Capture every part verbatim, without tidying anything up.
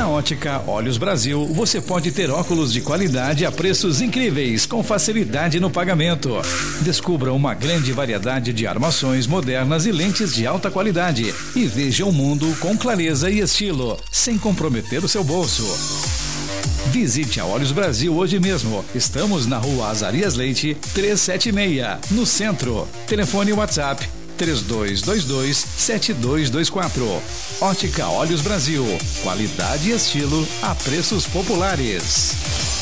Ótica Olhos Brasil, você pode ter óculos de qualidade a preços incríveis, com facilidade no pagamento. Descubra uma grande variedade de armações modernas e lentes de alta qualidade e veja o mundo com clareza e estilo, sem comprometer o seu bolso. Visite a Olhos Brasil hoje mesmo. Estamos na Rua Azarias Leite, trezentos e setenta e seis, no centro. Telefone WhatsApp três dois dois dois, sete dois dois quatro. Ótica Olhos Brasil. Qualidade e estilo a preços populares.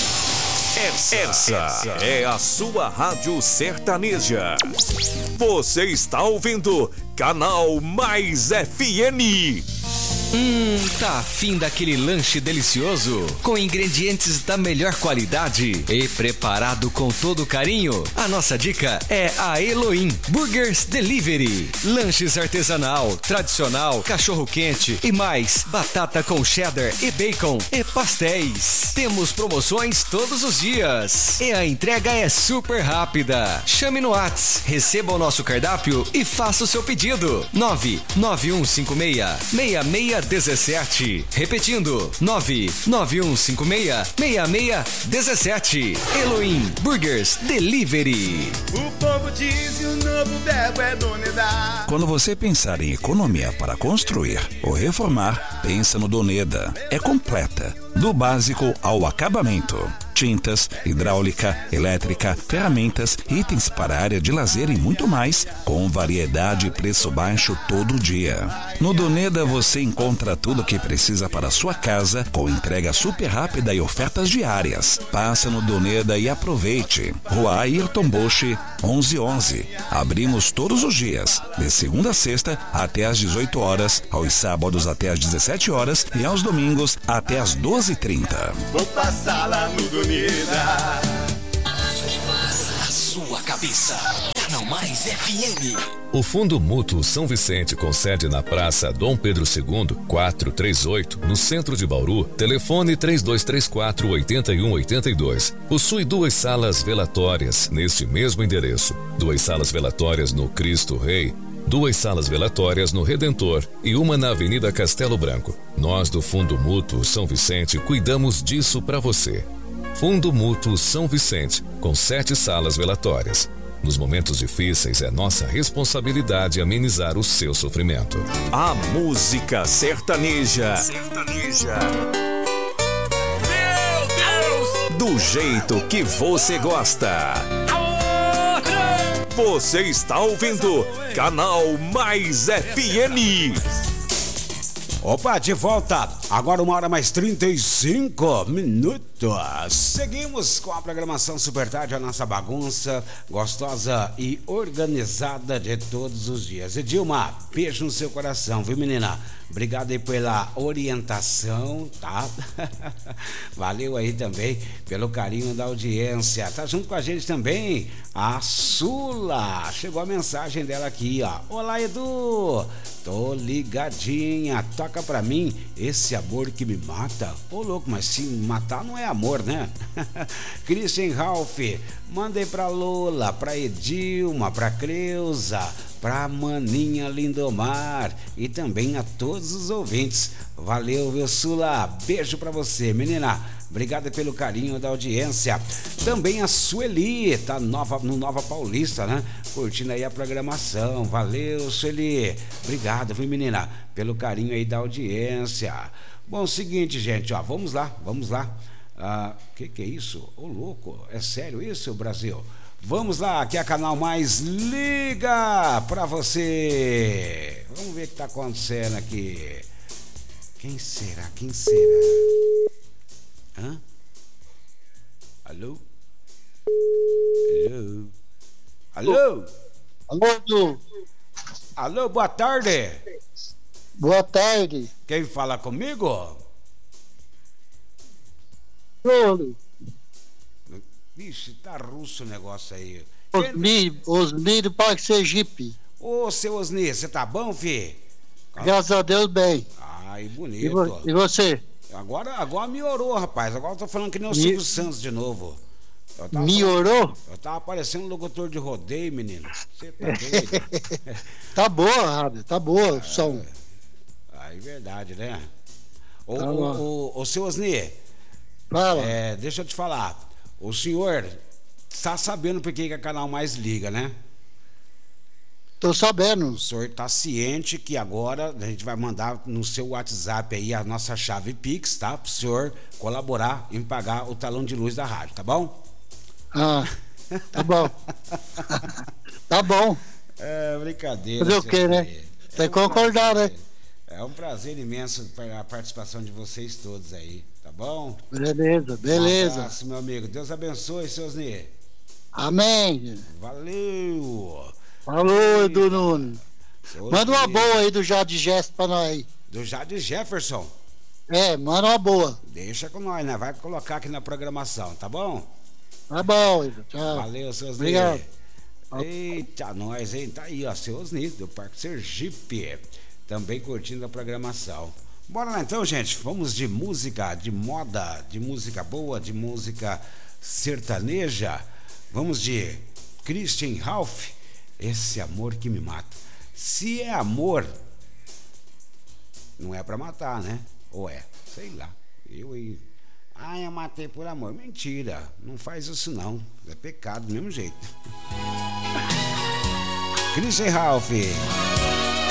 Essa, essa é a sua rádio sertaneja. Você está ouvindo Canal Mais F M. Hum, tá afim daquele lanche delicioso? Com ingredientes da melhor qualidade e preparado com todo carinho? A nossa dica é a Elohim Burgers Delivery. Lanches artesanal, tradicional, cachorro quente e mais, batata com cheddar e bacon e pastéis. Temos promoções todos os dias e a entrega é super rápida. Chame no WhatsApp, receba o nosso cardápio e faça o seu pedido. nove nove um cinco seis, seis seis dezessete. Repetindo, nove nove um cinco seis, seis seis dezessete. Elohim Burgers Delivery. O povo diz que o novo verbo é Doneda. Quando você pensar em economia para construir ou reformar, pensa no Doneda. É completa, do básico ao acabamento. Tintas, hidráulica, elétrica, ferramentas, itens para a área de lazer e muito mais, com variedade e preço baixo todo dia. No Doneda você encontra tudo o que precisa para a sua casa, com entrega super rápida e ofertas diárias. Passa no Doneda e aproveite. Rua Ayrton Boche, onze onze. Abrimos todos os dias, de segunda a sexta até às dezoito horas, aos sábados até às dezessete horas e aos domingos até às doze e trinta. Vou passar lá no Doneda. A sua cabeça. Canal Mais F M. O Fundo Mútuo São Vicente, com sede na Praça Dom Pedro segundo, quatrocentos e trinta e oito, no centro de Bauru, telefone três dois três quatro, oito um oito dois. Possui duas salas velatórias neste mesmo endereço. Duas salas velatórias no Cristo Rei, duas salas velatórias no Redentor e uma na Avenida Castelo Branco. Nós do Fundo Mútuo São Vicente cuidamos disso para você. Fundo Mútuo São Vicente, com sete salas velatórias. Nos momentos difíceis é nossa responsabilidade amenizar o seu sofrimento. A música sertaneja. Sertaneja. Meu Deus! Do jeito que você gosta. Você está ouvindo Canal Mais F M. Opa, de volta. Agora uma hora mais trinta e cinco minutos. Seguimos com a programação Super Tarde, a nossa bagunça gostosa e organizada de todos os dias. Edilma, beijo no seu coração, viu, menina? Obrigado aí pela orientação, tá? Valeu aí também pelo carinho da audiência. Tá junto com a gente também a Sula. Chegou a mensagem dela aqui, ó. Olá, Edu. Tô ligadinha. Toca pra mim esse amor que me mata. Ô, louco, mas se matar não é amor, né? Christian Ralph, mandei pra Lola, pra Edilma, pra Creuza, pra Maninha Lindomar e também a todos os ouvintes. Valeu, viu, Sula? Beijo pra você, menina. Obrigado pelo carinho da audiência. Também a Sueli, tá nova, no Nova Paulista, né? Curtindo aí a programação. Valeu, Sueli. Obrigado, viu, menina? Pelo carinho aí da audiência. Bom, seguinte, gente, ó, vamos lá, vamos lá. Ah, que que é isso? Ô, louco, é sério isso, Brasil? Vamos lá, que é a Canal Mais liga pra você. Vamos ver o que tá acontecendo aqui. Quem será? Quem será? Hã? Alô? Alô? Alô? Alô, Edu. Alô, boa tarde. Boa tarde. Quem fala comigo? Oi. Vixe, tá russo o negócio aí. Osmir, Osmir do Parque Sergipe. Ô, seu Osni, você tá bom, fi? Graças a Deus, bem. Ai, bonito. E, vo e você? Agora, agora melhorou, rapaz. Agora eu tô falando que nem o Mi... Silvio Santos de novo. Melhorou? Falando... Eu tava parecendo um locutor de rodeio, menino. Você tá doido? Tá boa a rádio, tá boa o som. Ah, é verdade, né? Ô, Tá ô, bom. ô, ô, seu Osni, Fala. é, deixa eu te falar. O senhor tá sabendo por que que a Canal Mais liga, né? Tô sabendo. O senhor tá ciente que agora a gente vai mandar no seu WhatsApp aí a nossa chave Pix, tá? Pro senhor colaborar em pagar o talão de luz da rádio, tá bom? Ah, tá bom. Tá bom. É brincadeira. Fazer o seu quê, né? Osni. Tem É que um concordar, prazer. né? É um prazer imenso a participação de vocês todos aí, tá bom? Beleza, Um beleza. abraço, meu amigo. Deus abençoe, seu Osni. Amém. Valeu. Falou, Edu Nunes. Seu Manda uma Osni. boa aí do Jade Gesto pra nós aí. Do Jade Jefferson. É, manda uma boa. Deixa com nós, né? Vai colocar aqui na programação, tá bom? Tá bom, Edu. Tchau. Valeu, seu Osni. Obrigado. Eita, nós, hein? Tá aí, ó, seu Osni, do Parque Sergipe. Também curtindo a programação. Bora lá então, gente. Vamos de música, de moda, de música boa, de música sertaneja. Vamos de Christian Ralph, Esse Amor Que Me Mata. Se é amor, não é pra matar, né? Ou é? Sei lá. Eu e. Ah, eu matei por amor. Mentira. Não faz isso não. É pecado do mesmo jeito. Christian Ralph.